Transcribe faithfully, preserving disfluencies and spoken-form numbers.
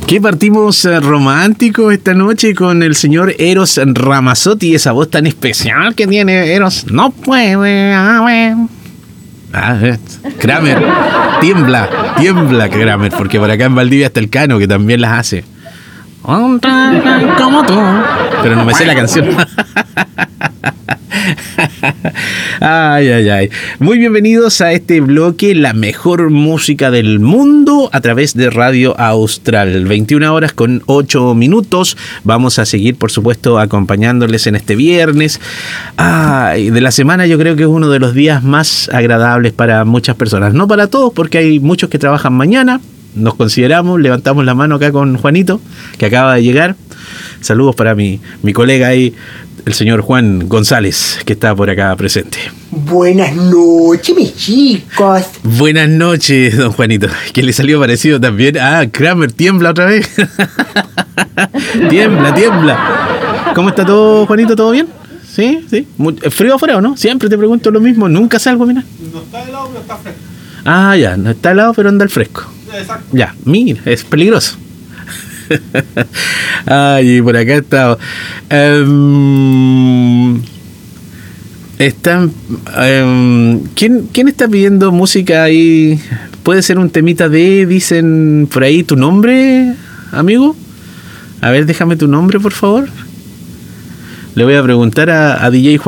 Que partimos eh, románticos esta noche con el señor Eros Ramazzotti, esa voz tan especial que tiene Eros. No puede haber. Ah, eh, Kramer, tiembla, tiembla Kramer, porque por acá en Valdivia está el Cano que también las hace. Como tú. Pero no me sé la canción. Ay, ay, ay. Muy bienvenidos a este bloque, la mejor música del mundo a través de Radio Austral. veintiuna horas con ocho minutos. Vamos a seguir, por supuesto, acompañándoles en este viernes. Ay, de la semana yo creo que es uno de los días más agradables para muchas personas. No para todos, porque hay muchos que trabajan mañana. Nos consideramos, levantamos la mano acá con Juanito, que acaba de llegar. Saludos para mi, mi colega ahí, el señor Juan González, que está por acá presente. Buenas noches, mis chicos. Buenas noches, don Juanito. ¿Qué le salió parecido también? Ah, Kramer, tiembla otra vez. tiembla, tiembla. ¿Cómo está todo, Juanito? ¿Todo bien? ¿Sí? ¿Sí? Muy, ¿frío afuera o no? Siempre te pregunto lo mismo. Nunca salgo, mira. No está helado, pero está fresco. Ah, ya. No está helado, pero anda al fresco. Exacto. Ya, mira, es peligroso. Ay, por acá está. Um, están. Um, ¿quién, ¿Quién está pidiendo música ahí? ¿Puede ser un temita de, dicen por ahí, tu nombre, amigo? A ver, déjame tu nombre, por favor. Le voy a preguntar a, a D J Juan.